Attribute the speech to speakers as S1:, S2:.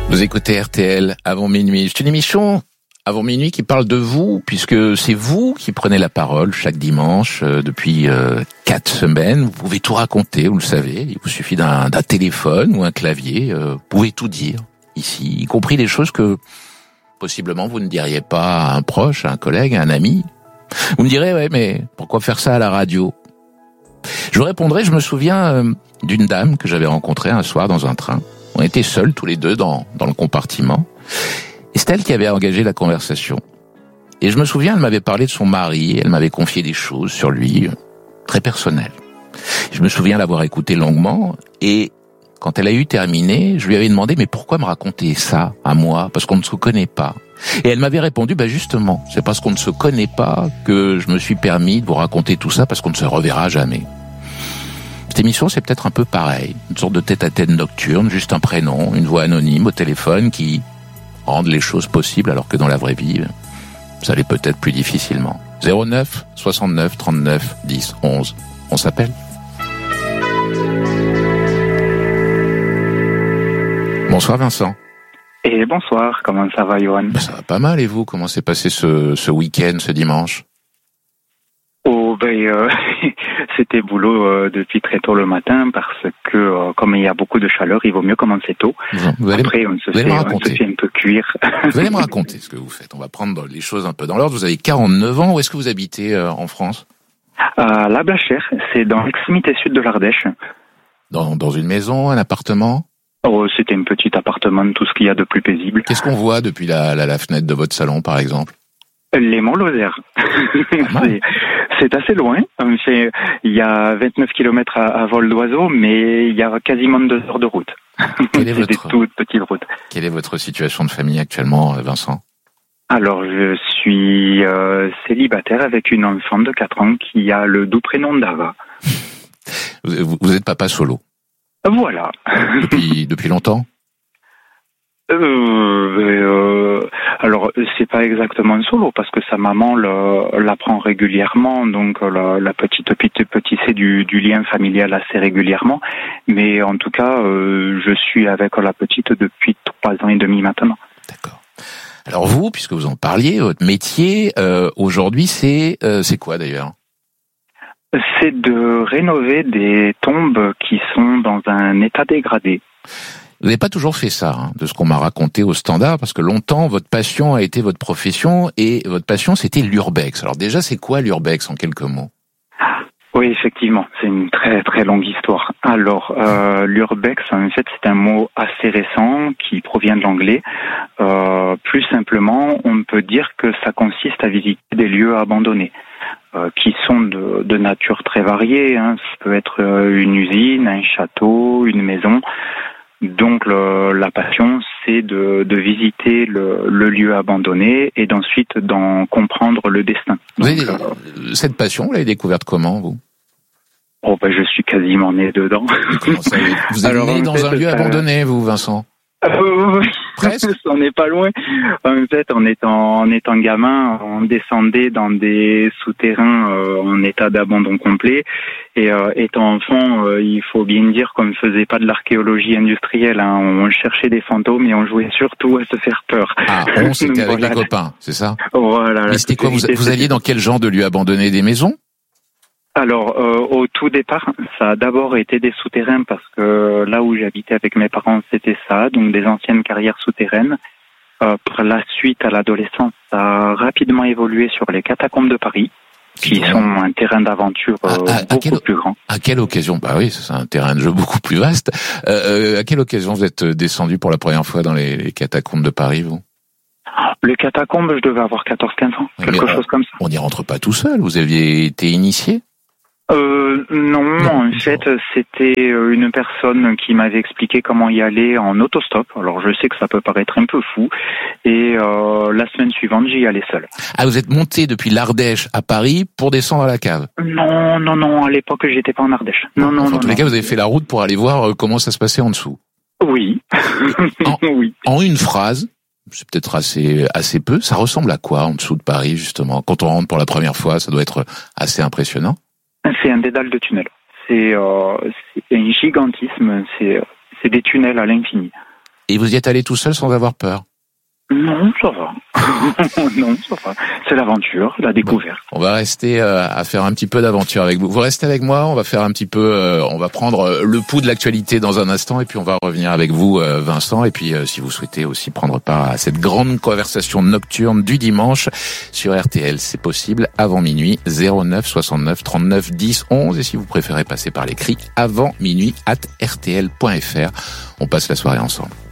S1: Vous écoutez RTL avant minuit. C'est une émission avant minuit qui parle de vous, puisque c'est vous qui prenez la parole chaque dimanche depuis 4 semaines. Vous pouvez tout raconter, vous le savez. Il vous suffit d'un téléphone ou un clavier. Vous pouvez tout dire ici, y compris des choses que possiblement vous ne diriez pas à un proche, à un collègue, à un ami. Vous me direz, ouais, mais pourquoi faire ça à la radio? Je vous répondrai, je me souviens d'une dame que j'avais rencontrée un soir dans un train. On était seuls tous les deux dans le compartiment. Et c'est elle qui avait engagé la conversation. Et je me souviens, elle m'avait parlé de son mari, elle m'avait confié des choses sur lui, très personnelles. Je me souviens l'avoir écouté longuement, et quand elle a eu terminé, je lui avais demandé, mais pourquoi me raconter ça à moi? Parce qu'on ne se connaît pas. Et elle m'avait répondu, justement, c'est parce qu'on ne se connaît pas que je me suis permis de vous raconter tout ça, parce qu'on ne se reverra jamais. Cette émission, c'est peut-être un peu pareil, une sorte de tête-à-tête nocturne, juste un prénom, une voix anonyme au téléphone qui rendent les choses possibles, alors que dans la vraie vie, ça l'est peut-être plus difficilement. 09 69 39 10 11. On s'appelle? Bonsoir Vincent.
S2: Et bonsoir, comment ça va Johan?
S1: Ça va pas mal, et vous? Comment s'est passé ce week-end, ce dimanche?
S2: C'était boulot depuis très tôt le matin, parce que comme il y a beaucoup de chaleur, il vaut mieux commencer tôt. Après, on se fait un peu cuire.
S1: Vous allez me raconter ce que vous faites. On va prendre les choses un peu dans l'ordre. Vous avez 49 ans. Où est-ce que vous habitez en France?
S2: À La Blachère, c'est dans l'extrémité sud de l'Ardèche.
S1: Dans une maison, un appartement?
S2: C'était un petit appartement, tout ce qu'il y a de plus paisible.
S1: Qu'est-ce qu'on voit depuis la fenêtre de votre salon, par exemple?
S2: Les Monts Lozère. C'est assez loin. Il y a 29 km à vol d'oiseau, mais il y a quasiment 2 heures de route. C'est des toutes petites routes.
S1: Quelle est votre situation de famille actuellement, Vincent?
S2: Alors, je suis célibataire avec une enfant de 4 ans qui a le doux prénom d'Ava.
S1: Vous êtes papa solo?
S2: Voilà.
S1: Depuis longtemps?
S2: Alors, c'est pas exactement solo, parce que sa maman l'apprend régulièrement, donc la petite c'est du lien familial assez régulièrement. Mais en tout cas, je suis avec la petite depuis 3 ans et demi maintenant.
S1: D'accord. Alors vous, puisque vous en parliez, votre métier aujourd'hui, c'est quoi d'ailleurs?
S2: C'est de rénover des tombes qui sont dans un état dégradé.
S1: Vous n'avez pas toujours fait ça, de ce qu'on m'a raconté au Standard, parce que longtemps, votre passion a été votre profession, et votre passion, c'était l'urbex. Alors déjà, c'est quoi l'urbex, en quelques mots?
S2: Oui, effectivement, c'est une très très longue histoire. Alors, l'urbex, en fait, c'est un mot assez récent qui provient de l'anglais. Plus simplement, on peut dire que ça consiste à visiter des lieux abandonnés, qui sont de nature très variée. Ça peut être une usine, un château, une maison. Donc la passion, c'est de visiter le lieu abandonné et d'ensuite d'en comprendre le destin. Donc,
S1: cette passion, vous l'avez découverte comment, vous?
S2: Je suis quasiment né dedans.
S1: Comment ça, vous êtes né dans un lieu abandonné, vous, Vincent?
S2: Presque. On n'est pas loin. En fait, en étant gamin, on descendait dans des souterrains en état d'abandon complet. Et étant enfant, il faut bien dire qu'on ne faisait pas de l'archéologie industrielle. On cherchait des fantômes et on jouait surtout à se faire peur.
S1: C'était avec les copains, c'est ça?
S2: Voilà.
S1: Mais c'était quoi? Vous alliez dans quel genre de lieu abandonné? Des maisons?
S2: Alors, au tout départ, ça a d'abord été des souterrains, parce que là où j'habitais avec mes parents, c'était ça, donc des anciennes carrières souterraines. Par la suite, à l'adolescence, ça a rapidement évolué sur les catacombes de Paris, qui sont un terrain d'aventure beaucoup plus grand.
S1: À quelle occasion? Oui, c'est un terrain de jeu beaucoup plus vaste. À quelle occasion vous êtes descendu pour la première fois dans les catacombes de Paris, vous?
S2: Les catacombes, je devais avoir 14-15 ans, quelque chose comme ça.
S1: On n'y rentre pas tout seul, vous aviez été initié?
S2: Non, en fait, c'était une personne qui m'avait expliqué comment y aller en autostop. Alors, je sais que ça peut paraître un peu fou. Et la semaine suivante, j'y allais seul.
S1: Ah, vous êtes monté depuis l'Ardèche à Paris pour descendre à la cave?
S2: Non. À l'époque, j'étais pas en Ardèche. Non.
S1: En tous les cas, vous avez fait la route pour aller voir comment ça se passait en dessous.
S2: Oui. Oui.
S1: En une phrase, c'est peut-être assez peu. Ça ressemble à quoi en dessous de Paris, justement? Quand on rentre pour la première fois, ça doit être assez impressionnant.
S2: C'est un dédale de tunnels. C'est un gigantisme. C'est des tunnels à l'infini.
S1: Et vous y êtes allé tout seul sans avoir peur?
S2: Non, ça va. Non, ça va. C'est l'aventure, la découverte.
S1: Bon, on va rester à faire un petit peu d'aventure avec vous. Vous restez avec moi, on va faire un petit peu, on va prendre le pouls de l'actualité dans un instant et puis on va revenir avec vous, Vincent. Et puis si vous souhaitez aussi prendre part à cette grande conversation nocturne du dimanche sur RTL, c'est possible avant minuit, 09 69 39 10 11. Et si vous préférez passer par l'écrit, avant minuit @rtl.fr. On passe la soirée ensemble.